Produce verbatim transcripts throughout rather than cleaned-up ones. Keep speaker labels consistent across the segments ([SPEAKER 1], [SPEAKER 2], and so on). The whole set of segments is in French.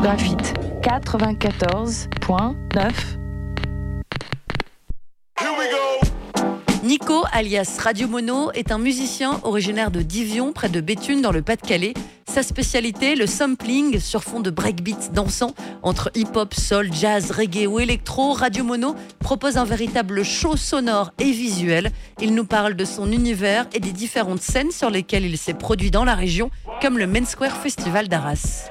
[SPEAKER 1] Graphite quatre-vingt-quatorze neuf.
[SPEAKER 2] Nico, alias Radio Mono, est un musicien originaire de Divion, près de Béthune, dans le Pas-de-Calais. Sa spécialité, le sampling sur fond de breakbeats dansant entre hip-hop, soul, jazz, reggae ou électro. Radio Mono propose un véritable show sonore et visuel. Il nous parle de son univers et des différentes scènes sur lesquelles il s'est produit dans la région, comme le Main Square Festival d'Arras.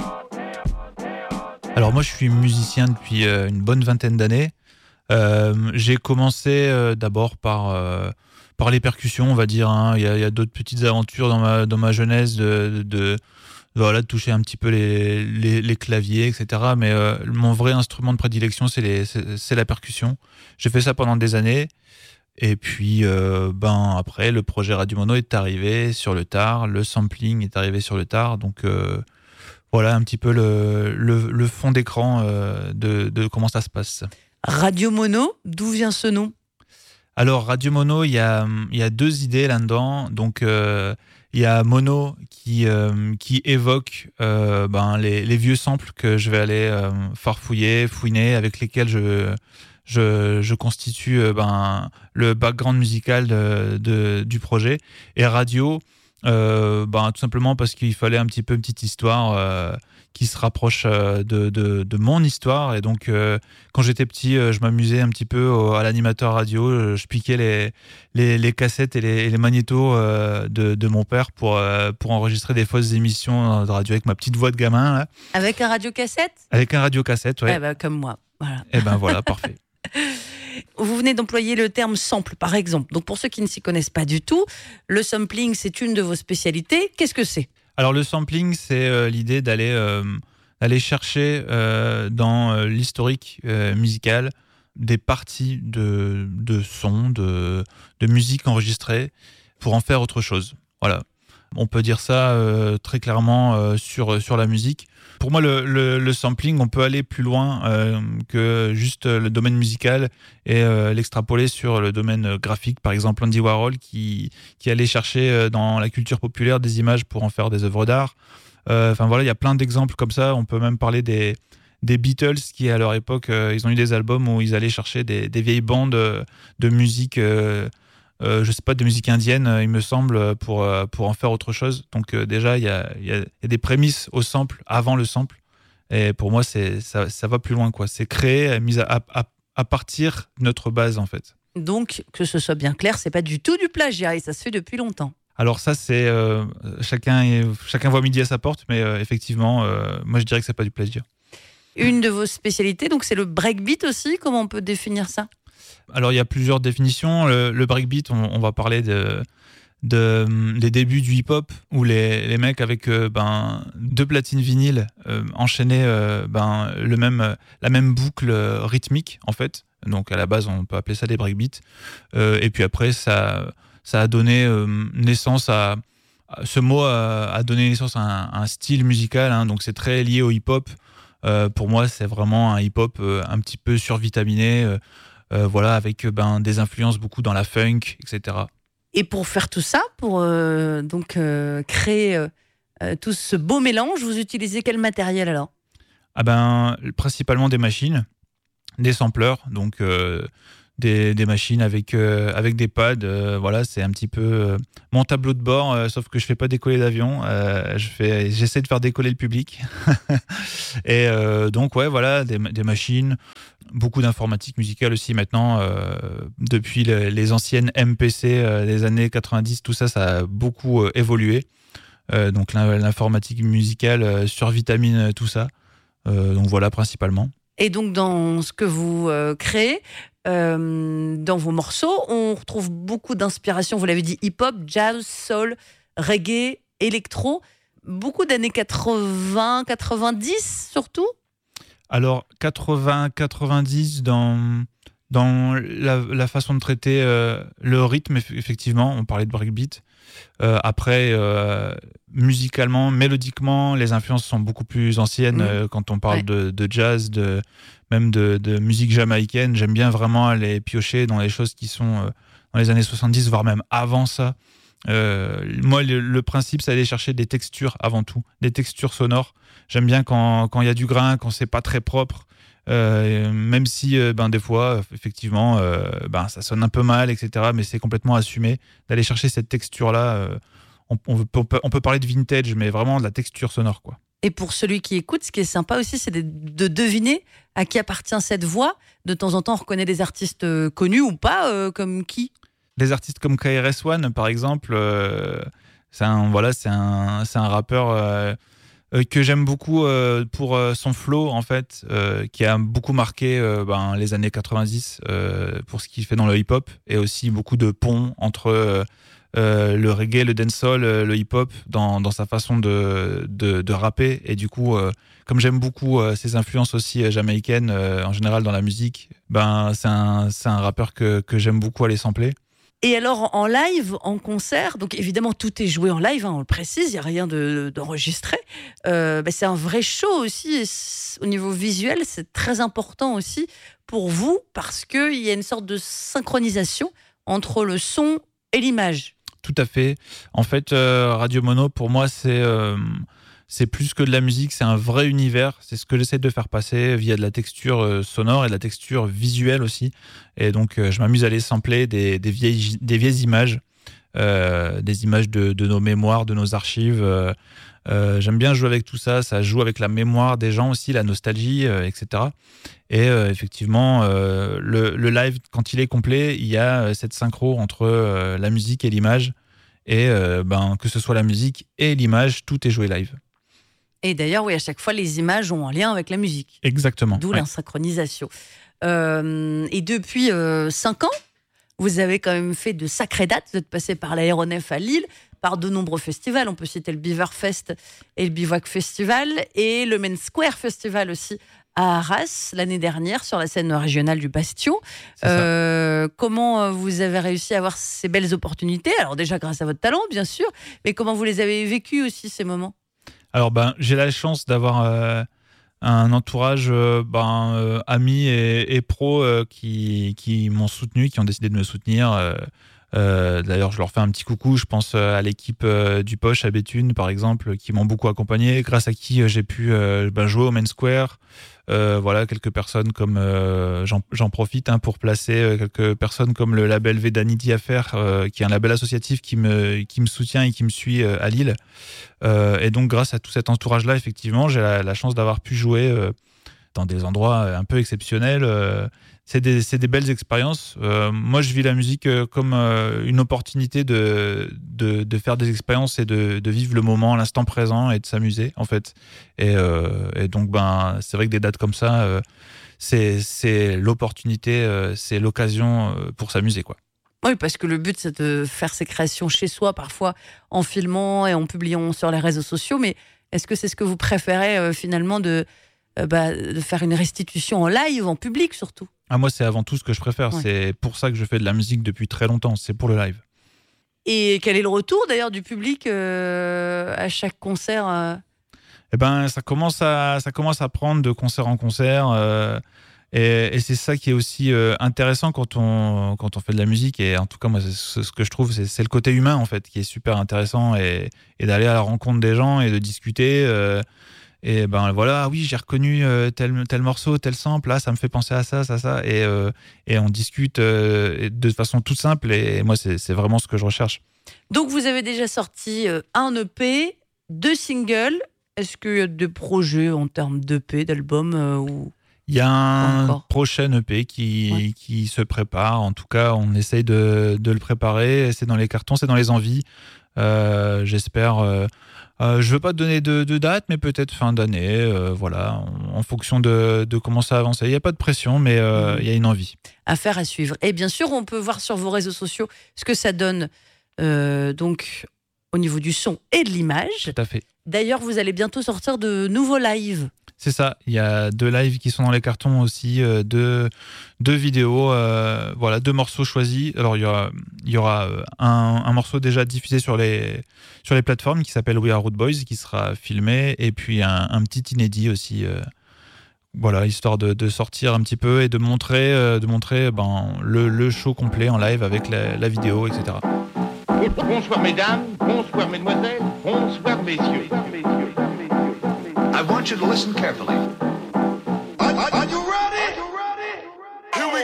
[SPEAKER 3] Alors moi, je suis musicien depuis euh, une bonne vingtaine d'années. Euh, j'ai commencé euh, d'abord par, euh, par les percussions, on va dire. Hein. Il y a, il y a d'autres petites aventures dans ma, dans ma jeunesse de, de, de, voilà, de toucher un petit peu les, les, les claviers, et cetera. Mais euh, mon vrai instrument de prédilection, c'est, les, c'est, c'est la percussion. J'ai fait ça pendant des années. Et puis, euh, ben, après, le projet Radio Mono est arrivé sur le tard. Le sampling est arrivé sur le tard. Donc, euh, voilà un petit peu le, le, le fond d'écran euh, de, de comment ça se passe.
[SPEAKER 2] Radio Mono, d'où vient ce nom ?
[SPEAKER 3] Alors, Radio Mono, il y a, il y a deux idées là-dedans. Donc, euh, il y a Mono qui, euh, qui évoque euh, ben, les, les vieux samples que je vais aller euh, farfouiller, fouiner, avec lesquels je, je, je constitue euh, ben, le background musical de, de, du projet. Et Radio, euh, ben, tout simplement parce qu'il fallait un petit peu une petite histoire euh, qui se rapproche euh, de, de, de mon histoire. Et donc, euh, quand j'étais petit, euh, je m'amusais un petit peu au, à l'animateur radio. Je piquais les, les, les cassettes et les, et les magnétos euh, de, de mon père pour, euh, pour enregistrer des fausses émissions de radio avec ma petite voix de gamin. Là.
[SPEAKER 2] Avec un radiocassette ?
[SPEAKER 3] Avec un radiocassette, oui.
[SPEAKER 2] Eh ben, comme moi, voilà.
[SPEAKER 3] Eh ben voilà, parfait.
[SPEAKER 2] Vous venez d'employer le terme sample, par exemple. Donc, pour ceux qui ne s'y connaissent pas du tout, le sampling, c'est une de vos spécialités. Qu'est-ce que c'est ?
[SPEAKER 3] Alors, le sampling, c'est euh, l'idée d'aller, euh, d'aller chercher euh, dans euh, l'historique euh, musical des parties de, de sons, de, de musique enregistrée pour en faire autre chose. Voilà. On peut dire ça euh, très clairement euh, sur, sur la musique. Pour moi, le, le, le sampling, on peut aller plus loin euh, que juste le domaine musical et euh, l'extrapoler sur le domaine graphique. Par exemple, Andy Warhol qui, qui allait chercher dans la culture populaire des images pour en faire des œuvres d'art. Euh, enfin voilà, il y a plein d'exemples comme ça. On peut même parler des, des Beatles qui, à leur époque, euh, ils ont eu des albums où ils allaient chercher des, des vieilles bandes de, de musique... Euh, Euh, je sais pas, de musique indienne, il me semble, pour, pour en faire autre chose. Donc euh, déjà, il y a, y, a, y a des prémices au sample, avant le sample. Et pour moi, c'est, ça, ça va plus loin, quoi. C'est créer, mis à, à, à partir de notre base, en fait.
[SPEAKER 2] Donc, que ce soit bien clair, c'est pas du tout du plagiat et ça se fait depuis longtemps.
[SPEAKER 3] Alors ça, c'est... Euh, chacun, chacun voit midi à sa porte, mais euh, effectivement, euh, moi, je dirais que c'est pas du plagiat.
[SPEAKER 2] Une de vos spécialités, donc c'est le breakbeat aussi. Comment on peut définir ça ?
[SPEAKER 3] Alors, il y a plusieurs définitions. Le, le breakbeat, on, on va parler de, de, des débuts du hip-hop, où les, les mecs avec euh, ben, deux platines vinyles euh, enchaînaient euh, ben, le même, la même boucle rythmique, en fait. Donc, à la base, on peut appeler ça des breakbeats. Euh, et puis après, ça, ça a donné euh, naissance à... Ce mot a, a donné naissance à un, à un style musical, hein, donc c'est très lié au hip-hop. Euh, pour moi, c'est vraiment un hip-hop euh, un petit peu survitaminé, euh, Euh, voilà, avec ben, des influences beaucoup dans la funk, et cetera.
[SPEAKER 2] Et pour faire tout ça, pour euh, donc euh, créer euh, tout ce beau mélange, vous utilisez quel matériel alors ?
[SPEAKER 3] Ah ben, principalement des machines, des sampleurs, donc euh, des, des machines avec, euh, avec des pads. Euh, voilà, c'est un petit peu euh, mon tableau de bord, euh, sauf que je fais pas décoller d'avion. Euh, je fais, j'essaie de faire décoller le public. Et euh, donc, ouais, voilà, des, des machines. Beaucoup d'informatique musicale aussi maintenant, euh, depuis le, les anciennes M P C euh, des années quatre-vingt-dix, tout ça, ça a beaucoup euh, évolué. Euh, donc l'informatique musicale euh, survitamine tout ça. Euh, donc voilà, principalement.
[SPEAKER 2] Et donc dans ce que vous euh, créez, euh, dans vos morceaux, on retrouve beaucoup d'inspiration, vous l'avez dit, hip-hop, jazz, soul, reggae, électro. Beaucoup d'années quatre-vingts, quatre-vingt-dix surtout ?
[SPEAKER 3] Alors, quatre-vingts quatre-vingt-dix dans, dans la, la façon de traiter euh, le rythme, effectivement, on parlait de breakbeat. Euh, après, euh, musicalement, mélodiquement, les influences sont beaucoup plus anciennes. Mmh. Euh, quand on parle ouais. de, de jazz, de, même de, de musique jamaïcaine. J'aime bien vraiment aller piocher dans les choses qui sont euh, dans les années soixante-dix, voire même avant ça. Euh, moi, le, le principe, c'est d'aller chercher des textures avant tout, des textures sonores. J'aime bien quand quand il y a du grain, quand c'est pas très propre. Euh, même si euh, ben, des fois, effectivement, euh, ben, ça sonne un peu mal, et cetera. Mais c'est complètement assumé d'aller chercher cette texture-là. Euh, on, on, peut, on peut parler de vintage, mais vraiment de la texture sonore, quoi.
[SPEAKER 2] Et pour celui qui écoute, ce qui est sympa aussi, c'est de, de deviner à qui appartient cette voix. De temps en temps, on reconnaît des artistes euh, connus ou pas, euh, comme qui?
[SPEAKER 3] Des artistes comme K R S One, par exemple, euh, c'est un, voilà, c'est un, c'est un rappeur euh, euh, que j'aime beaucoup euh, pour euh, son flow, en fait, euh, qui a beaucoup marqué euh, ben, les années quatre-vingt-dix euh, pour ce qu'il fait dans le hip-hop, et aussi beaucoup de ponts entre euh, euh, le reggae, le dancehall, le hip-hop, dans, dans sa façon de, de, de rapper. Et du coup, euh, comme j'aime beaucoup euh, ses influences aussi euh, jamaïcaines, euh, en général dans la musique, ben, c'est un, c'est un rappeur que, que j'aime beaucoup aller sampler.
[SPEAKER 2] Et alors, en live, en concert, donc évidemment, tout est joué en live, hein, on le précise, il n'y a rien de, d'enregistré. Euh, bah, c'est un vrai show aussi. Et au niveau visuel, c'est très important aussi pour vous, parce qu'il y a une sorte de synchronisation entre le son et l'image.
[SPEAKER 3] Tout à fait. En fait, euh, Radio Mono, pour moi, c'est... Euh C'est plus que de la musique, c'est un vrai univers. C'est ce que j'essaie de faire passer via de la texture euh, sonore et de la texture visuelle aussi. Et donc, euh, je m'amuse à aller sampler des, des, vieilles, des vieilles images, euh, des images de, de nos mémoires, de nos archives. Euh, euh, j'aime bien jouer avec tout ça. Ça joue avec la mémoire des gens aussi, la nostalgie, euh, et cetera. Et euh, effectivement, euh, le, le live, quand il est complet, il y a cette synchro entre euh, la musique et l'image. Et euh, ben, que ce soit la musique et l'image, tout est joué live.
[SPEAKER 2] Et d'ailleurs, oui, à chaque fois, les images ont un lien avec la musique.
[SPEAKER 3] Exactement.
[SPEAKER 2] D'où
[SPEAKER 3] ouais.
[SPEAKER 2] la synchronisation. Euh, et depuis euh, cinq ans, vous avez quand même fait de sacrées dates. Vous êtes passé par l'Aéronef à Lille, par de nombreux festivals. On peut citer le Beaver Fest et le Bivouac Festival, et le Main Square Festival aussi à Arras l'année dernière sur la scène régionale du Bastion. Euh, comment vous avez réussi à avoir ces belles opportunités? Alors déjà grâce à votre talent, bien sûr, mais comment vous les avez vécus aussi, ces moments?
[SPEAKER 3] Alors, ben, j'ai la chance d'avoir euh, un entourage euh, ben, euh, amis et, et pros euh, qui, qui m'ont soutenu, qui ont décidé de me soutenir. Euh, euh, d'ailleurs, je leur fais un petit coucou. Je pense à l'équipe euh, du Poche à Béthune, par exemple, qui m'ont beaucoup accompagné, grâce à qui euh, j'ai pu euh, ben, jouer au Main Square. Euh, voilà, quelques personnes comme euh, j'en, j'en profite hein, pour placer euh, quelques personnes comme le label Vedanity Affaires, euh, qui est un label associatif qui me qui me soutient et qui me suit euh, à Lille. Euh, et donc grâce à tout cet entourage-là, effectivement, j'ai la, la chance d'avoir pu jouer euh, dans des endroits un peu exceptionnels. Euh, c'est des c'est des belles expériences. Euh, moi, je vis la musique euh, comme euh, une opportunité de, de de faire des expériences et de de vivre le moment, l'instant présent, et de s'amuser en fait. Et, euh, et donc ben c'est vrai que des dates comme ça, euh, c'est c'est l'opportunité, euh, c'est l'occasion euh, pour s'amuser, quoi.
[SPEAKER 2] Oui, parce que le but, c'est de faire ses créations chez soi, parfois en filmant et en publiant sur les réseaux sociaux. Mais est-ce que c'est ce que vous préférez euh, finalement de, euh, bah, de faire une restitution en live, en public surtout?
[SPEAKER 3] Ah, moi, c'est avant tout ce que je préfère. Ouais. C'est pour ça que je fais de la musique depuis très longtemps. C'est pour le live.
[SPEAKER 2] Et quel est le retour d'ailleurs du public euh, à chaque concert euh...
[SPEAKER 3] Eh ben, ça commence à ça commence à prendre de concert en concert. Euh, Et, et c'est ça qui est aussi euh, intéressant quand on, quand on fait de la musique. Et en tout cas, moi, c'est, ce que je trouve, c'est, c'est le côté humain, en fait, qui est super intéressant. Et, et d'aller à la rencontre des gens et de discuter. Euh, et ben voilà, oui, j'ai reconnu euh, tel, tel morceau, tel sample, là, ça me fait penser à ça, ça, ça. Et, euh, et on discute euh, de façon toute simple. Et, et moi, c'est, c'est vraiment ce que je recherche.
[SPEAKER 2] Donc, vous avez déjà sorti euh, un E P, deux singles. Est-ce qu'il y a des projets en termes d'E P, d'albums euh, ou...
[SPEAKER 3] Il y a un prochain E P qui, ouais. qui se prépare. En tout cas, on essaye de, de le préparer. C'est dans les cartons, c'est dans les envies. Euh, j'espère. Euh, euh, je ne veux pas te donner de, de date, mais peut-être fin d'année. Euh, voilà, en, en fonction de, de comment ça avance. Il n'y a pas de pression, mais euh, mmh. il y a une envie.
[SPEAKER 2] Affaire à suivre. Et bien sûr, on peut voir sur vos réseaux sociaux ce que ça donne euh, donc, au niveau du son et de l'image.
[SPEAKER 3] Tout à fait.
[SPEAKER 2] D'ailleurs, vous allez bientôt sortir de nouveaux lives.
[SPEAKER 3] C'est ça, il y a deux lives qui sont dans les cartons aussi, euh, deux, deux vidéos, euh, voilà, deux morceaux choisis. Alors il y aura, il y aura un, un morceau déjà diffusé sur les, sur les plateformes qui s'appelle We Are Rude Boys, qui sera filmé, et puis un, un petit inédit aussi, euh, voilà, histoire de, de sortir un petit peu et de montrer, euh, de montrer ben, le, le show complet en live avec la, la vidéo, et cetera.
[SPEAKER 4] Bonsoir mesdames, bonsoir mesdemoiselles, bonsoir messieurs.
[SPEAKER 5] I want you to listen carefully.